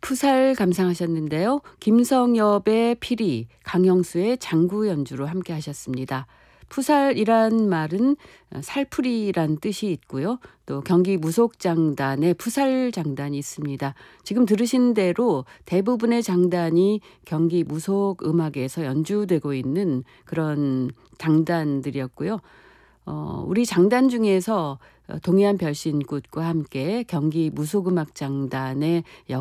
푸살 감상하셨는데요. 김성엽의 피리, 강형수의 장구 연주로 함께 하셨습니다. 푸살이란 말은 살풀이란 뜻이 있고요. 또 경기 무속장단에 푸살장단이 있습니다. 지금 들으신 대로 대부분의 장단이 경기 무속음악에서 연주되고 있는 그런 장단들이었고요. 우리 장단 중에서 동해안 별신굿과 함께 경기 무속음악장단의